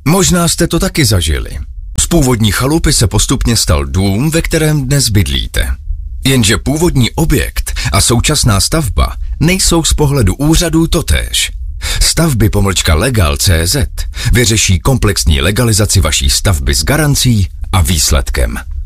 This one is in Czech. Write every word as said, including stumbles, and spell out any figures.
Možná jste to taky zažili. Z původní chalupy se postupně stal dům, ve kterém dnes bydlíte. Jenže původní objekt a současná stavba nejsou z pohledu úřadů totéž. Stavby pomlčka legal tečka cé zet vyřeší komplexní legalizaci vaší stavby s garancí a výsledkem.